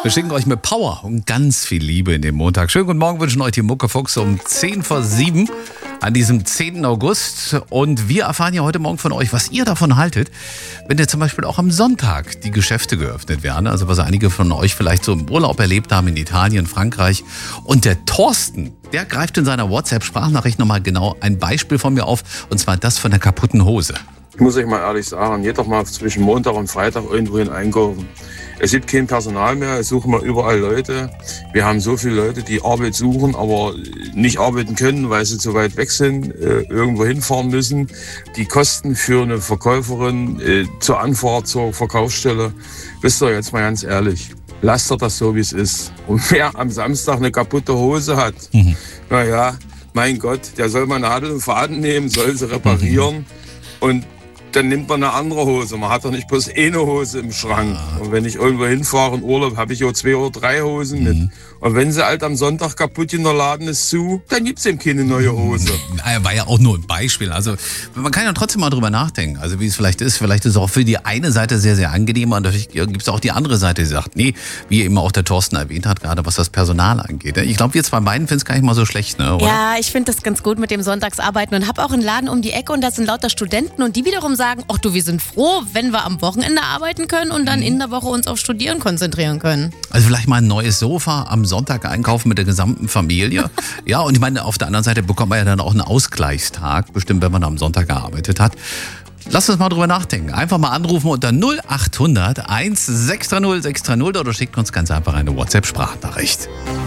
Wir schicken euch mit Power und ganz viel Liebe in den Montag. Schönen guten Morgen wünschen euch die Muckefuchse um 6:50 an diesem 10. August. Und wir erfahren ja heute Morgen von euch, was ihr davon haltet, wenn ihr zum Beispiel auch am Sonntag die Geschäfte geöffnet werden. Also was einige von euch vielleicht so im Urlaub erlebt haben in Italien, Frankreich. Und der Thorsten, der greift in seiner WhatsApp-Sprachnachricht nochmal genau ein Beispiel von mir auf. Und zwar das von der kaputten Hose. Ich muss euch mal ehrlich sagen, jeder mal zwischen Montag und Freitag irgendwo hin einkaufen. Es gibt kein Personal mehr, es suchen wir überall Leute. Wir haben so viele Leute, die Arbeit suchen, aber nicht arbeiten können, weil sie zu weit weg sind, irgendwo hinfahren müssen. Die Kosten für eine Verkäuferin zur Anfahrt zur Verkaufsstelle, wisst ihr jetzt mal ganz ehrlich, lasst doch das so, wie es ist. Und wer am Samstag eine kaputte Hose hat, naja, mein Gott, der soll mal Nadel und Faden nehmen, soll sie reparieren und dann nimmt man eine andere Hose. Man hat doch nicht bloß eine Hose im Schrank. Und wenn ich irgendwo hinfahre in Urlaub, habe ich auch 2 oder 3 Hosen mit. Und wenn sie halt am Sonntag kaputt in der Laden ist zu, dann gibt es eben keine neue Hose. Naja, war ja auch nur ein Beispiel. Also man kann ja trotzdem mal drüber nachdenken. Also wie es vielleicht ist. Vielleicht ist es auch für die eine Seite sehr, sehr angenehm. Und natürlich gibt es auch die andere Seite, die sagt, nee, wie eben auch der Thorsten erwähnt hat, gerade was das Personal angeht. Ich glaube, wir zwei beiden finden es gar nicht mal so schlecht, ne? Oder? Ja, ich finde das ganz gut mit dem Sonntagsarbeiten und habe auch einen Laden um die Ecke und da sind lauter Studenten und die wiederum sagen, ach du, wir sind froh, wenn wir am Wochenende arbeiten können und dann in der Woche uns auf Studieren konzentrieren können. Also vielleicht mal ein neues Sofa am Sonntag einkaufen mit der gesamten Familie. Ja, und ich meine, auf der anderen Seite bekommt man ja dann auch einen Ausgleichstag, bestimmt, wenn man am Sonntag gearbeitet hat. Lasst uns mal drüber nachdenken. Einfach mal anrufen unter 0800 1630 630 oder schickt uns ganz einfach eine WhatsApp-Sprachnachricht.